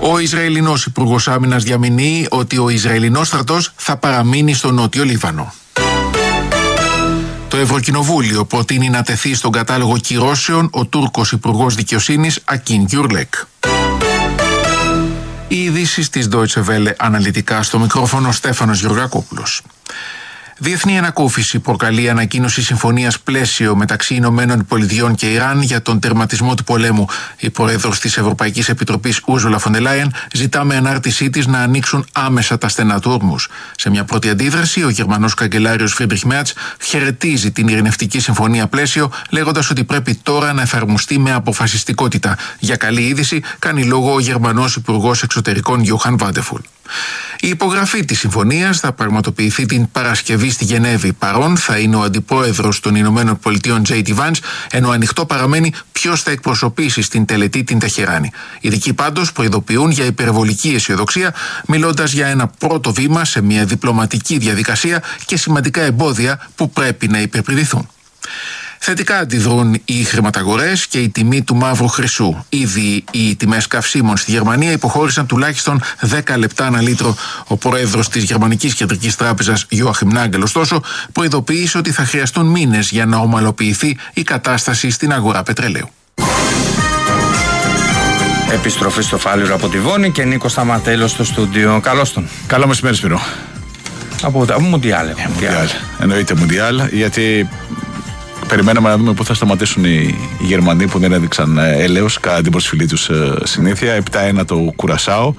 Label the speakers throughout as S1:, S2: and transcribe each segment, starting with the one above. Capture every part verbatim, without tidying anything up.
S1: Ο Ισραηλινός Υπουργός Άμυνας διαμηνύει ότι ο Ισραηλινός στρατός θα παραμείνει στο Νότιο Λίβανο. Το Ευρωκοινοβούλιο προτείνει να τεθεί στον κατάλογο κυρώσεων ο Τούρκος Υπουργός Δικαιοσύνης Ακίν Γκιουρλέκ. Οι ειδήσεις της Deutsche Welle αναλυτικά, στο μικρόφωνο Στέφανος Γεωργακόπουλος. Διεθνή ανακούφιση προκαλεί ανακοίνωση συμφωνίας πλαίσιο μεταξύ Ηνωμένων Πολιτειών και Ιράν για τον τερματισμό του πολέμου. Η πρόεδρος της Ευρωπαϊκής Επιτροπής Ούρσουλα φον ντερ Λάιεν ζητά με ανάρτησή της να ανοίξουν άμεσα τα στενά του Ορμούζ. Σε μια πρώτη αντίδραση, ο Γερμανός καγκελάριος Φρίντριχ Μέρτς χαιρετίζει την ειρηνευτική συμφωνία πλαίσιο, λέγοντας ότι πρέπει τώρα να εφαρμοστεί με αποφασιστικότητα. Για καλή είδηση κάνει λόγο ο Γερμανός Υπουργός Εξωτερικών Γιόχαν Βάντεφουλ. Η υπογραφή της συμφωνίας θα πραγματοποιηθεί την Παρασκευή στη Γενέβη. Παρόν θα είναι ο αντιπρόεδρος των Ηνωμένων Πολιτειών τζέι ντι Vance, ενώ ανοιχτό παραμένει ποιος θα εκπροσωπήσει στην τελετή την Τεχεράνη. Οι ειδικοί πάντως προειδοποιούν για υπερβολική αισιοδοξία, μιλώντας για ένα πρώτο βήμα σε μια διπλωματική διαδικασία και σημαντικά εμπόδια που πρέπει να υπερπηδηθούν. Θετικά αντιδρούν οι χρηματαγορές και η τιμή του μαύρου χρυσού. Ήδη οι τιμές καυσίμων στη Γερμανία υποχώρησαν τουλάχιστον δέκα λεπτά ανά λίτρο. Ο πρόεδρος της Γερμανικής Κεντρικής Τράπεζας, Γιόαχιμ Νάγκελ, ωστόσο, προειδοποίησε ότι θα χρειαστούν μήνες για να ομαλοποιηθεί η κατάσταση στην αγορά πετρελαίου.
S2: Επιστροφή στο Φάληρο από τη Βόνη και Νίκο Σταματέλο στο στούντιο. Καλώς τον.
S3: Καλό μεσημέρι, Σπύρο.
S2: Από τα Μουντιάλ.
S3: Εννοείται Μουντιάλ, γιατί περιμέναμε να δούμε πού θα σταματήσουν οι Γερμανοί που δεν έδειξαν έλεος κατά την προσφυλή τους συνήθεια. επτά ένα το Κουρασάο.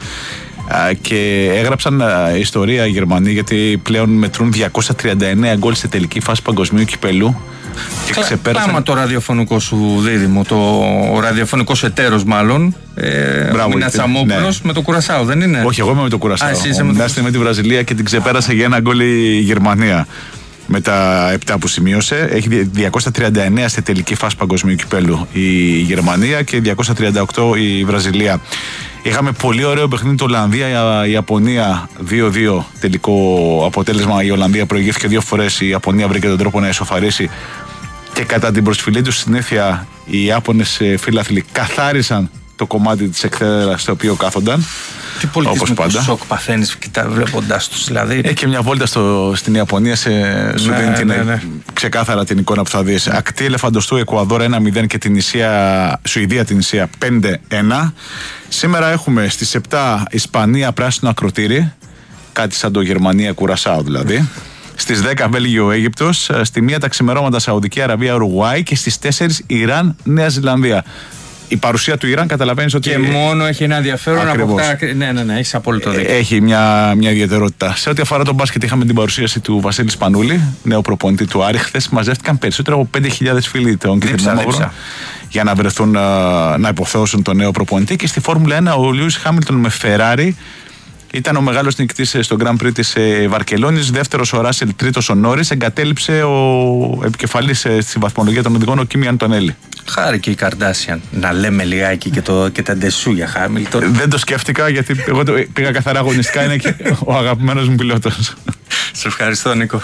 S3: Και έγραψαν ιστορία οι Γερμανοί, γιατί πλέον μετρούν διακόσια τριάντα εννέα γκολ σε τελική φάση παγκοσμίου κυπελού.
S2: Και ξεπέρασαν. Πάμε το ραδιοφωνικό σου δίδυμο, το ο ραδιοφωνικός εταίρος μάλλον. Ε, Μίνα Τσαμόπουλος, ναι. Με το Κουρασάο, δεν είναι?
S3: Όχι, εγώ είμαι με το Κουρασάο.
S2: Ο
S3: Μινάς είναι με τη Βραζιλία και την ξεπέρασε για ένα γκολ η Γερμανία. Με τα επτά που σημείωσε, έχει διακόσια τριάντα εννέα στη τελική φάση παγκοσμίου κυπέλου η Γερμανία και διακόσια τριάντα οκτώ η Βραζιλία. Είχαμε πολύ ωραίο παιχνίδι το Ολλανδία-Ιαπωνία, δύο δύο τελικό αποτέλεσμα. Η Ολλανδία προηγήθηκε δύο φορές, η Ιαπωνία βρήκε τον τρόπο να ισοφαρίσει και κατά την προσφυλή του συνήθεια οι Ιάπωνες φίλαθλοι καθάρισαν το κομμάτι της εκθέδρας στο οποίο κάθονταν.
S2: Τι πολιτισμικό σοκ παθαίνεις βλέποντάς τους, δηλαδή.
S3: Έχει και μια βόλτα στο, στην Ιαπωνία, σε, ναι, σου δίνει την, ναι, ναι. ξεκάθαρα την εικόνα που θα δεις. Ναι. Ακτή ελεφαντοστού Εκουαδόρ ένα μηδέν και την Ισία, Σουηδία την Ισία πέντε ένα. Σήμερα έχουμε στις επτά Ισπανία πράσινο ακροτήρι, κάτι σαν το Γερμανία Κουρασάο δηλαδή. Στις δέκα Βέλγιο Αίγυπτος, στη μία τα ξημερώματα Σαουδική Αραβία Ουρουγουάη και στις τέσσερις Ιράν Νέα Ζηλανδία. Η παρουσία του Ιράν καταλαβαίνεις ότι.
S2: Και μόνο έχει ένα ενδιαφέρον από αυτά. Ναι, ναι, ναι, έχεις απόλυτο δίκιο.
S3: Έχει μια, μια ιδιαιτερότητα. Σε ό,τι αφορά τον μπάσκετ, είχαμε την παρουσίαση του Βασίλη Σπανούλη, νέο προπονητή του Άρη. Χθες μαζεύτηκαν περισσότερο από πέντε χιλιάδες φίλοι των Κυτρινόμαυρων για να βρεθούν να υποθεώσουν τον νέο προπονητή. Και στη Φόρμουλα ένα ο Λιούις Χάμιλτον με Φεράρι ήταν ο μεγάλος νικητής στο Grand Prix της Βαρκελόνης. Δεύτερος ο Ράσελ, τρίτος ο Νόρις. Εγκατέλειψε ο επικεφαλής στη βαθμολογία των οδηγών, ο Κίμι Αντωνέλη.
S2: Χάρη και η Καρντάσιαν να λέμε λιγάκι και, το, και τα ντεσού για Χάμιλτον.
S3: Δεν το σκέφτηκα, γιατί εγώ το πήγα καθαρά αγωνιστικά. Είναι και ο αγαπημένος μου πιλότος.
S2: Σε ευχαριστώ, Νίκο.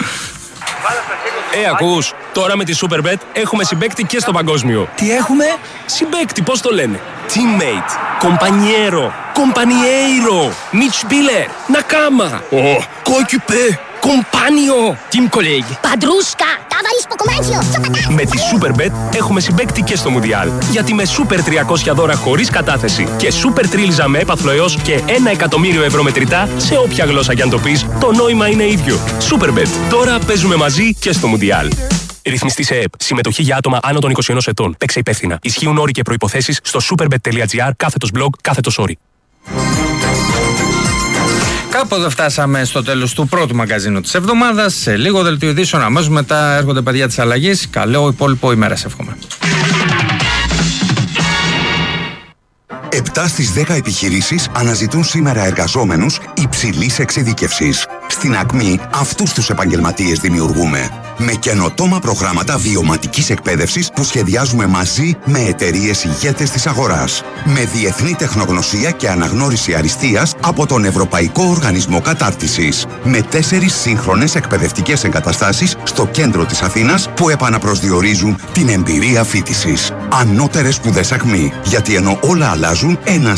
S4: Ε, ακούς, τώρα με τη Superbet έχουμε συμπαίκτη και στο παγκόσμιο.
S5: Τι έχουμε?
S4: Συμπαίκτη, πώς το λένε? Teammate, compañero, compañeiro, Mitspieler, Nakama. Oh, coéquipier, compagno, team colleague.
S5: Padrúshka, ταβαρίς ποκομάνσιο.
S4: Με τη Superbet έχουμε συμπαίκτη και στο Μουντιάλ. Γιατί με Super τριακόσια δώρα χωρίς κατάθεση και Super τρίλιζα με έπαθλο έως και ένα εκατομμύριο ευρώ μετρητά, σε όποια γλώσσα κι αν το πεις, το νόημα είναι ίδιο. Superbet. Τώρα παίζουμε μαζί και στο Μουντιάλ. Ρυθμιστή σε ΕΕΠ. Συμμετοχή για άτομα άνω των είκοσι ενός ετών. Παίξε υπεύθυνα. Ισχύουν όροι και προϋποθέσεις στο superbet.gr κάθετος blog κάθετος όρι.
S2: Κάπου εδώ φτάσαμε στο τέλος του πρώτου μαγκαζίνου της εβδομάδας. Σε λίγο δελτίο ειδήσεων, αμέσως μετά έρχονται παιδιά της αλλαγής. Καλό υπόλοιπο ημέρα, σε εύχομαι.
S6: επτά στις δέκα επιχειρήσεις αναζητούν σήμερα εργαζόμενους υψηλής εξειδίκευσης. Στην Ακμή αυτούς τους επαγγελματίες δημιουργούμε. Με καινοτόμα προγράμματα βιωματικής εκπαίδευσης που σχεδιάζουμε μαζί με εταιρείες ηγέτες της αγοράς. Με διεθνή τεχνογνωσία και αναγνώριση αριστείας από τον Ευρωπαϊκό Οργανισμό Κατάρτισης. Με τέσσερις σύγχρονες εκπαιδευτικές εγκαταστάσεις στο κέντρο της Αθήνας που επαναπροσδιορίζουν την εμπειρία φοιτησης. Ανώτερες σπουδές Ακμή. Γιατί ενώ όλα αλλάζουν, ένα